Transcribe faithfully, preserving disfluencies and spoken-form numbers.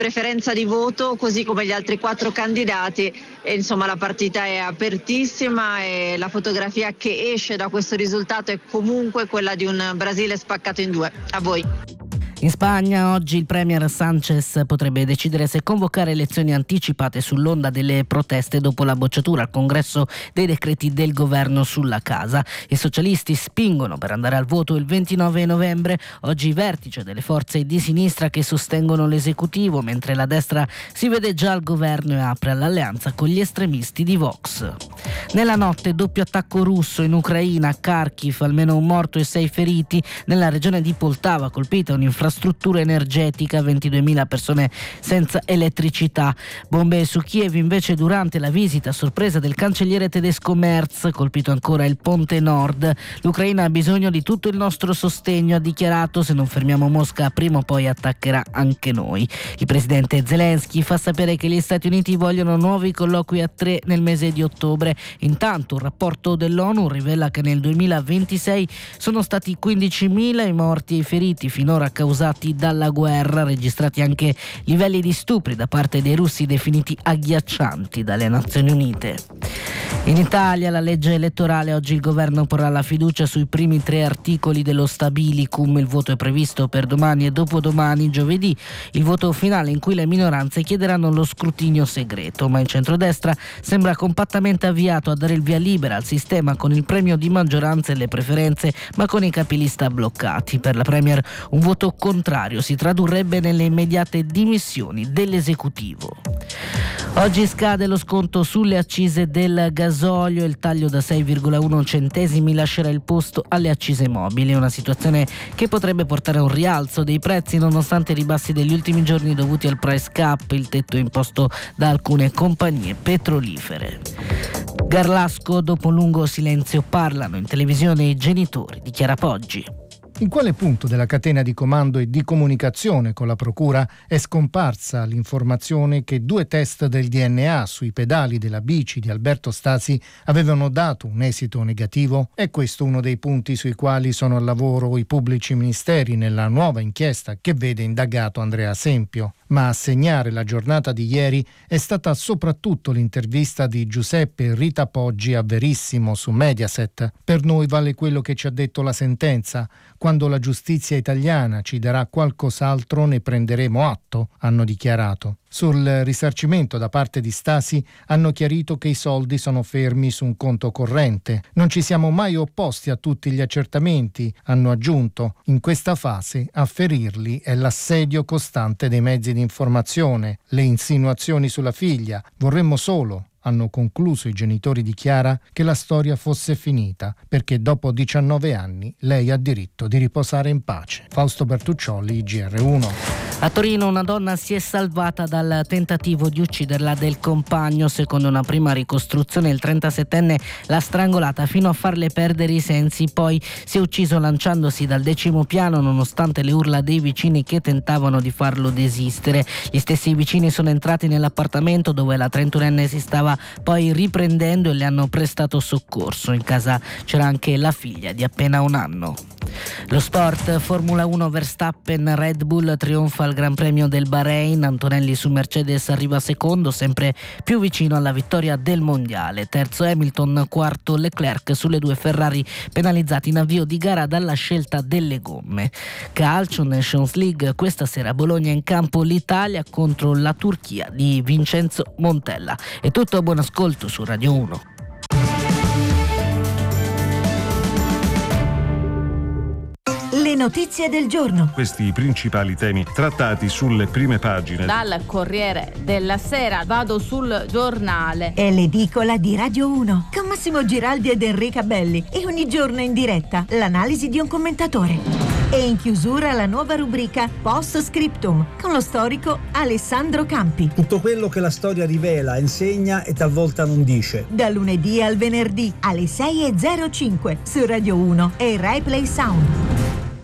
preferenza di voto, così come gli altri quattro candidati, e insomma la partita è apertissima e la fotografia che esce da questo risultato è comunque quella di un Brasile spaccato in due. A voi. In Spagna oggi il premier Sánchez potrebbe decidere se convocare elezioni anticipate sull'onda delle proteste dopo la bocciatura al congresso dei decreti del governo sulla casa. I socialisti spingono per andare al voto il ventinove novembre, oggi vertice delle forze di sinistra che sostengono l'esecutivo, mentre la destra si vede già al governo e apre all'alleanza con gli estremisti di Vox. Nella notte doppio attacco russo in Ucraina, a Kharkiv, almeno un morto e sei feriti. Nella regione di Poltava colpita un'infrastruttura struttura energetica, ventiduemila persone senza elettricità. Bombe su Kiev invece durante la visita a sorpresa del cancelliere tedesco Merz, colpito ancora il ponte nord. L'Ucraina ha bisogno di tutto il nostro sostegno, ha dichiarato, se non fermiamo Mosca prima o poi attaccherà anche noi. Il presidente Zelensky fa sapere che gli Stati Uniti vogliono nuovi colloqui a tre nel mese di ottobre. Intanto un rapporto dell'ONU rivela che nel duemilaventisei sono stati quindicimila i morti e i feriti finora causati dalla guerra, registrati anche livelli di stupri da parte dei russi definiti agghiaccianti dalle Nazioni Unite. In Italia la legge elettorale, oggi il governo porrà la fiducia sui primi tre articoli dello Stabilicum, il voto è previsto per domani e dopodomani, giovedì, il voto finale in cui le minoranze chiederanno lo scrutinio segreto, ma il centrodestra sembra compattamente avviato a dare il via libera al sistema con il premio di maggioranza e le preferenze, ma con i capilista bloccati. Per la Premier un voto contrario si tradurrebbe nelle immediate dimissioni dell'esecutivo. Oggi scade lo sconto sulle accise del gasolio, il taglio da sei virgola uno centesimi lascerà il posto alle accise mobili, una situazione che potrebbe portare a un rialzo dei prezzi nonostante i ribassi degli ultimi giorni dovuti al price cap, il tetto imposto da alcune compagnie petrolifere. Garlasco, dopo un lungo silenzio parlano in televisione i genitori di Chiara Poggi. In quale punto della catena di comando e di comunicazione con la procura è scomparsa l'informazione che due test del D N A sui pedali della bici di Alberto Stasi avevano dato un esito negativo? È questo uno dei punti sui quali sono al lavoro i pubblici ministeri nella nuova inchiesta che vede indagato Andrea Sempio. Ma a segnare la giornata di ieri è stata soprattutto l'intervista di Giuseppe e Rita Poggi a Verissimo su Mediaset. Per noi vale quello che ci ha detto la sentenza. Quando la giustizia italiana ci darà qualcos'altro ne prenderemo atto, hanno dichiarato. Sul risarcimento da parte di Stasi hanno chiarito che i soldi sono fermi su un conto corrente. Non ci siamo mai opposti a tutti gli accertamenti, hanno aggiunto. In questa fase a ferirli è l'assedio costante dei mezzi di informazione, le insinuazioni sulla figlia. Vorremmo solo, hanno concluso i genitori di Chiara, che la storia fosse finita, perché dopo diciannove anni lei ha diritto di riposare in pace. Fausto Bertuccioli, G R uno. A Torino una donna si è salvata dal tentativo di ucciderla del compagno. Secondo una prima ricostruzione il trentasettenne l'ha strangolata fino a farle perdere i sensi, poi si è ucciso lanciandosi dal decimo piano nonostante le urla dei vicini che tentavano di farlo desistere. Gli stessi vicini sono entrati nell'appartamento dove la trentunenne si stava poi riprendendo e le hanno prestato soccorso. In casa c'era anche la figlia di appena un anno. Lo sport, Formula uno, Verstappen, Red Bull trionfa al Gran Premio del Bahrain, Antonelli su Mercedes arriva secondo, sempre più vicino alla vittoria del mondiale, terzo Hamilton, quarto Leclerc sulle due Ferrari penalizzati in avvio di gara dalla scelta delle gomme. Calcio, Nations League, questa sera Bologna in campo, l'Italia contro la Turchia di Vincenzo Montella. È tutto, buon ascolto su Radio uno. Le notizie del giorno. Questi i principali temi trattati sulle prime pagine. Dal Corriere della Sera vado sul Giornale. È l'edicola di Radio uno con Massimo Giraldi ed Enrica Belli e ogni giorno in diretta l'analisi di un commentatore. E in chiusura la nuova rubrica Post Scriptum con lo storico Alessandro Campi. Tutto quello che la storia rivela, insegna e talvolta non dice. Da lunedì al venerdì alle sei e zero cinque su Radio uno e Rai Play Sound.